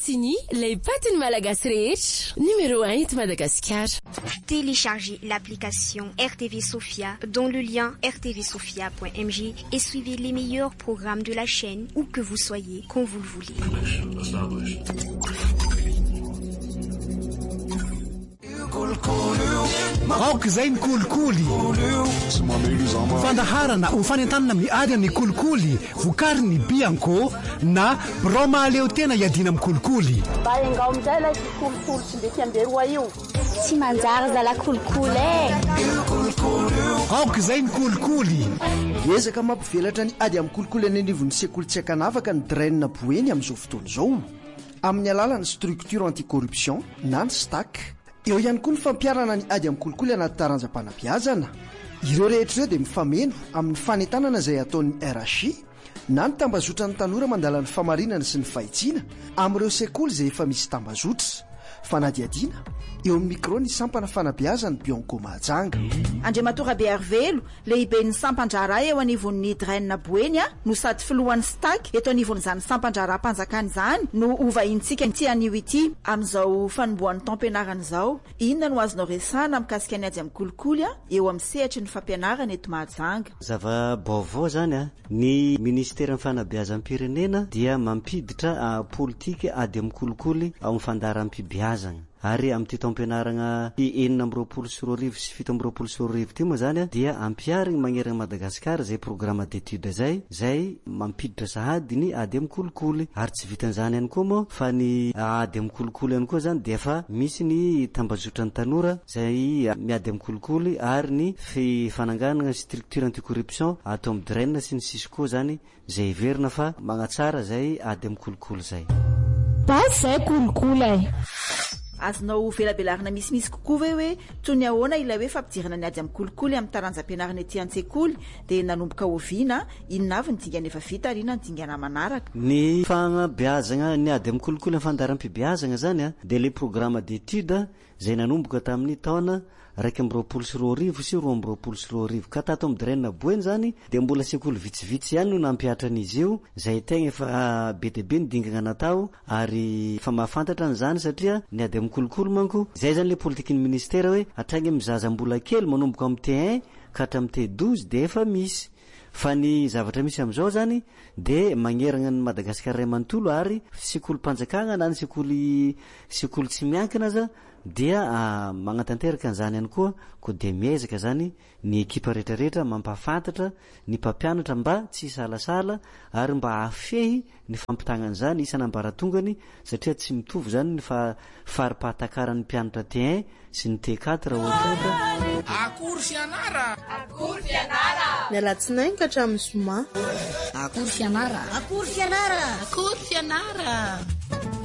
Sini, les patins malagasy rehetra. Numéro 1 eto Madagascar. Téléchargez l'application RTV Sophia dans le lien rtvsophia.mg et suivez les meilleurs programmes de la chaîne où que vous soyez, quand vous le voulez. aoka izay ny kolikoly fandaharana ho fanentanana amin'ny ady amin'ny kolikoly vokary ny bianco na broma leo tena iadina amin'ny kolikoly baingao amizay la kolikoly tsy mety amberoa io tsy manjary zala kolikoly aoka izay ny kolikoly ezaka mampivelatra ny ady amin'ny kolikoly any anivon'ny sekoly tsy hakanavaka ny drainina boeny amin'izao fotoana izao amin'ny alalany structure anticorruption na ny stack eo ihany koa ny fampiarana ny ady amin'ny kolikoly anaty taranjam-panabeazana ireo rehetra ireo dia mifameno amin'ny fanentanana izay ataon'ny RHI na ny tambazotra ny tanora mandala ny famarinana sy ny fahitsiana amin'ireo sekoly izay efa misy tambazotra fanadiadiana eo amin'ny micro ny sampana fanabeazany Bianco Mahajanga Andriamatora Bearvelo lehibe ny sampandrara eo anivon'ny drainina boeny no sady filohan'ny stack eto anivon'izany sampandraram-panjakana izany no ovahintsika ty anio ity amin'izao fanombohan'ny taom-pianarana izao inona no azonao resana mikasika ny ady amin'ny kolikoly eo amin'ny sehatry ny fampianarana eto Mahajanga zava-baovao zany ny ministera ny fanabeazam-pirenena dia mampiditra politika ady amin'ny kolikoly ao amin'ny fandaharam-pibeazana ary amin'ity taom-pianarana 9 sy 7 ty moa zany dia ampiarigny magnerana Madagasikara zay programme d'étude zay mampiditra sahady ny ady amin'ny kolikoly ary tsy vitan'izany ihany koa moa fa ny ady amin'ny kolikoly ihany koa zany dia fa misy ny tambazotra ny tanora zay miady amin'ny kolikoly ary ny fananganana structure anticorruption atao amin'ny drainina sy ny sisy koa zany zay verina fa magnatsara zay ady amin'ny kolikoly zay zay kolikoly azonao velabelarina misimisy kokoa ve hoe toy ny ahoana ilay hoe fampidirana ny ady amin'ny kolikoly amin'ny taranjam-pianarana ety an-tsekoly dia nanomboka oviana inona avy ny dingana efa vita ary inona ny dingana manaraka ny fanabeazana ny ady amin'ny kolikoly amin'ny fandaharam-pibeazana zany dia le programme d'étude zay nanomboka tamin'ny taona 2012 sy 2012 ka tato amin'ny drainina boeny zany dia mbola sekoly vitsivitsy ihany no nampiatra an'izy io zay tegna efa be dia be ny dingana natao ary fa mahafantatra n'izany satria ny ady amin'ny kolikoly manko zay zany le politikin'ny ministera hoe hatrany mizaza mbola kely manomboka amin'ny T1 ka hatramin'ny T12 dia efa misy fa ny zavatra misy amin'izao zany dia magnerana ny Madagasikara ray manontolo ary sekoly mpanjakana na ny sekoly tsy miankina aza dia magnatanteraka an'izany ihany koa dia miezaka zany ny ekipa rehetrarehetra mampahafantatra ny mpampianatra mba tsy salasala ary mba afehy ny fampitagnan'izany isanambaratongany satria tsy mitovy zany ny faripahatakaran'ny mpianatra T1 sy ny T4 ohatra akory fianara mialatsinainy ka hatramin'ny zoma akory fianara